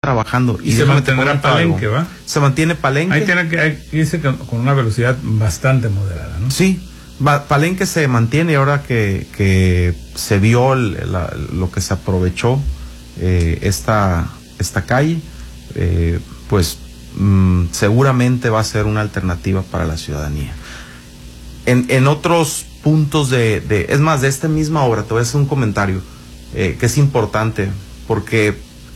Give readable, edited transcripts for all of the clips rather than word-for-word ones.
trabajando. Y se mantendrá Palenque, ¿va? Se mantiene Palenque. Ahí tiene que irse con una velocidad bastante moderada, ¿no? Sí, Palenque se mantiene, y ahora que se vio lo que se aprovechó esta calle, pues seguramente va a ser una alternativa para la ciudadanía. En otros puntos es más, de esta misma obra, te voy a hacer un comentario que es importante, porque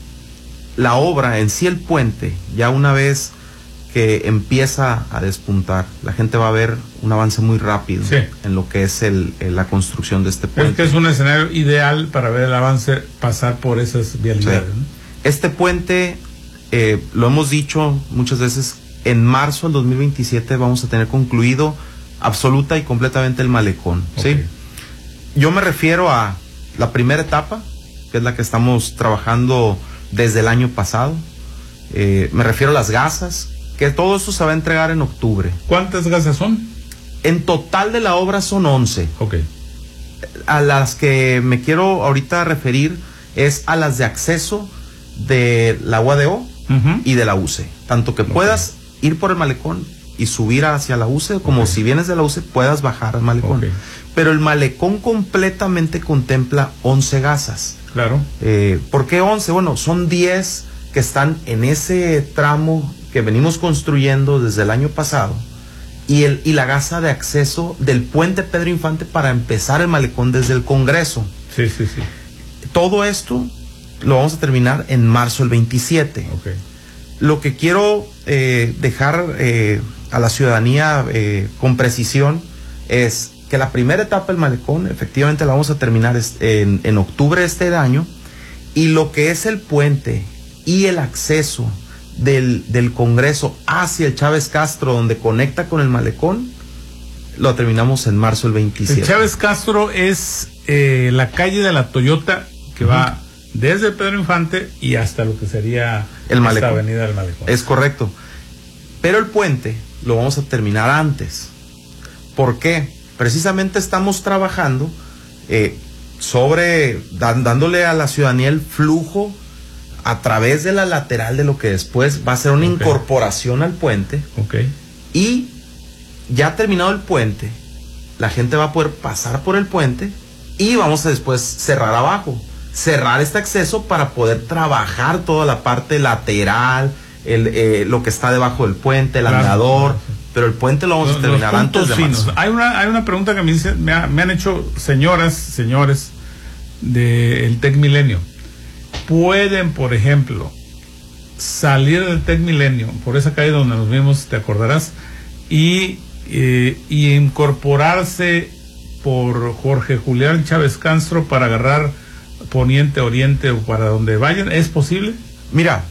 la obra en sí, el puente, ya una vez que empieza a despuntar, la gente va a ver un avance muy rápido, sí, en lo que es la construcción de este puente. Es que es un escenario ideal para ver el avance pasar por esas vialidades, sí, ¿no? Este puente, lo hemos dicho muchas veces, en marzo del 2027 vamos a tener concluido absoluta y completamente el malecón, okay, ¿sí? Yo me refiero a la primera etapa, que es la que estamos trabajando desde el año pasado. Me refiero a las gasas, que todo esto se va a entregar en octubre. ¿Cuántas gasas son? En total de la obra son 11. Ok. A las que me quiero ahorita referir es a las de acceso de la UADO y de la UCE. Tanto que puedas ir por el malecón y subir hacia la UCE, como si vienes de la UCE puedas bajar al malecón. Pero el malecón completamente contempla 11 gasas. Claro. ¿Por qué 11? Bueno, son 10 que están en ese tramo que venimos construyendo desde el año pasado, y la gasa de acceso del puente Pedro Infante para empezar el malecón desde el Congreso. Sí, sí, sí. Todo esto lo vamos a terminar en marzo del 27. Okay. Lo que quiero dejar a la ciudadanía con precisión es que la primera etapa del malecón efectivamente la vamos a terminar en octubre de este año, y lo que es el puente y el acceso del Congreso hacia el Chávez Castro, donde conecta con el malecón, lo terminamos en marzo del 27. El Chávez Castro es la calle de la Toyota que va desde Pedro Infante y hasta lo que sería esta avenida del Malecón. Es correcto. Pero el puente lo vamos a terminar antes. ¿Por qué? Precisamente estamos trabajando dándole a la ciudadanía el flujo a través de la lateral de lo que después va a ser una incorporación al puente. Y ya terminado el puente, la gente va a poder pasar por el puente y vamos a después cerrar abajo, cerrar este acceso para poder trabajar toda la parte lateral, lo que está debajo del puente, el andador, pero el puente lo vamos a terminar antes de marzo. Hay una pregunta que me han hecho señores del Tec Milenio. ¿Pueden, por ejemplo, salir del Tec Milenio por esa calle donde nos vimos, te acordarás, y incorporarse por Jorge Julián Chávez Castro para agarrar poniente, oriente o para donde vayan? ¿Es posible? Mira,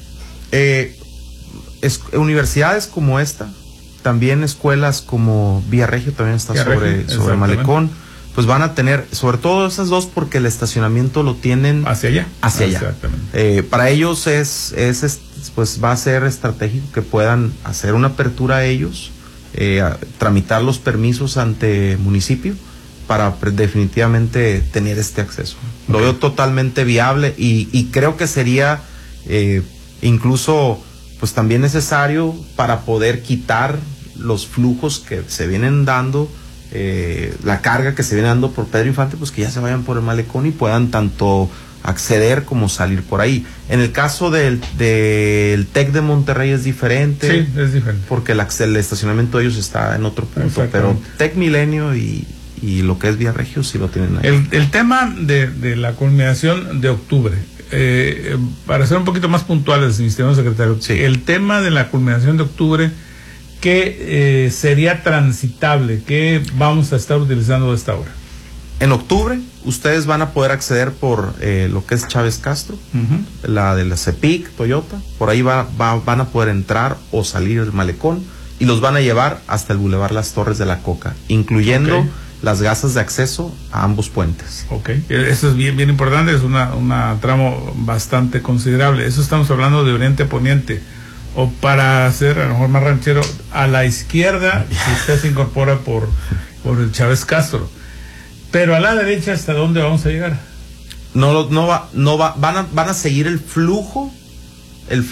universidades como esta, también escuelas como Villarregio también está sobre Malecón, pues van a tener, sobre todo esas dos, porque el estacionamiento lo tienen hacia allá. Exactamente. Para ellos pues va a ser estratégico que puedan hacer una apertura a ellos, tramitar los permisos ante municipio para definitivamente tener este acceso. Lo veo totalmente viable y creo que sería incluso pues también necesario para poder quitar los flujos que se vienen dando, la carga que se viene dando por Pedro Infante, pues que ya se vayan por el malecón y puedan tanto acceder como salir por ahí. En el caso del Tec de Monterrey es diferente. Sí, es diferente. Porque el estacionamiento de ellos está en otro punto, pero Tec Milenio y lo que es Villarregio sí lo tienen ahí. El tema de la culminación de octubre, para ser un poquito más puntuales, mi estimado secretario, sí, el tema de la culminación de octubre, ¿qué sería transitable? ¿Qué vamos a estar utilizando de esta hora? En octubre ustedes van a poder acceder por lo que es Chávez Castro, la de la CEPIC, Toyota, por ahí van a poder entrar o salir del malecón y los van a llevar hasta el Boulevard Las Torres de la Coca, incluyendo las gasas de acceso a ambos puentes. Eso es bien importante, es una tramo bastante considerable. Eso estamos hablando de oriente poniente, o para hacer a lo mejor más ranchero, a la izquierda, si usted se incorpora por el Chávez Castro. Pero a la derecha, ¿hasta dónde vamos a llegar? Van a seguir el flujo